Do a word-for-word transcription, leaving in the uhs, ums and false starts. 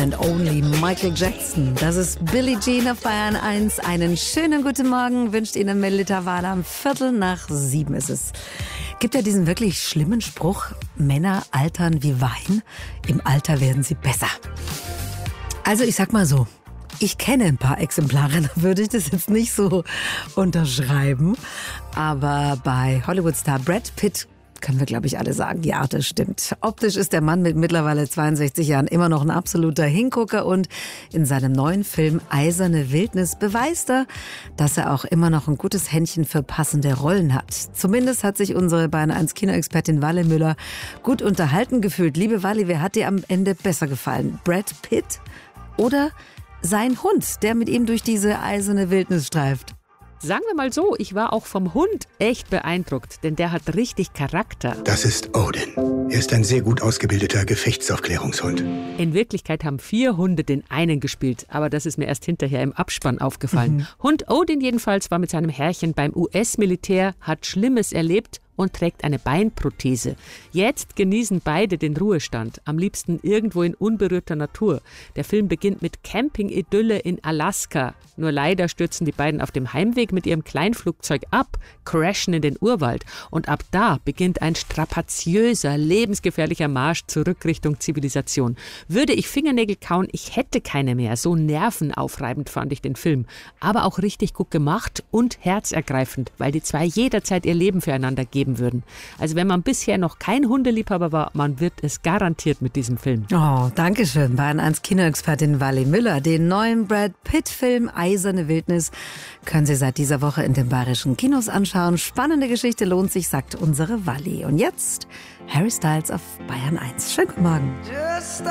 and only Michael Jackson. Das ist Billie Jean auf Bayern eins. Einen schönen guten Morgen wünscht Ihnen Melita Wahler. Am Viertel nach sieben ist es. Gibt ja diesen wirklich schlimmen Spruch, Männer altern wie Wein. Im Alter werden sie besser. Also ich sag mal so, ich kenne ein paar Exemplare, da würde ich das jetzt nicht so unterschreiben. Aber bei Hollywood-Star Brad Pitt können wir, glaube ich, alle sagen, ja, das stimmt. Optisch ist der Mann mit mittlerweile zweiundsechzig Jahren immer noch ein absoluter Hingucker und in seinem neuen Film Eiserne Wildnis beweist er, dass er auch immer noch ein gutes Händchen für passende Rollen hat. Zumindest hat sich unsere Bayern eins Kinoexpertin Walle Müller gut unterhalten gefühlt. Liebe Walle, wer hat dir am Ende besser gefallen? Brad Pitt oder sein Hund, der mit ihm durch diese eiserne Wildnis streift? Sagen wir mal so, ich war auch vom Hund echt beeindruckt, denn der hat richtig Charakter. Das ist Odin. Er ist ein sehr gut ausgebildeter Gefechtsaufklärungshund. In Wirklichkeit haben vier Hunde den einen gespielt, aber das ist mir erst hinterher im Abspann aufgefallen. Mhm. Hund Odin jedenfalls war mit seinem Herrchen beim U S-Militär, hat Schlimmes erlebt und trägt eine Beinprothese. Jetzt genießen beide den Ruhestand, am liebsten irgendwo in unberührter Natur. Der Film beginnt mit Camping-Idylle in Alaska. Nur leider stürzen die beiden auf dem Heimweg mit ihrem Kleinflugzeug ab, crashen in den Urwald. Und ab da beginnt ein strapaziöser, lebensgefährlicher Marsch zurück Richtung Zivilisation. Würde ich Fingernägel kauen, ich hätte keine mehr. So nervenaufreibend fand ich den Film. Aber auch richtig gut gemacht und herzergreifend, weil die zwei jederzeit ihr Leben füreinander geben würden. Also wenn man bisher noch kein Hundeliebhaber war, man wird es garantiert mit diesem Film. Oh, danke schön. Bayern eins Kinoexpertin Walle Müller. Den neuen Brad Pitt-Film Eiserne Wildnis können Sie seit dieser Woche in den bayerischen Kinos anschauen. Spannende Geschichte lohnt sich, sagt unsere Walle. Und jetzt Harry Styles auf Bayern eins. Schönen guten Morgen.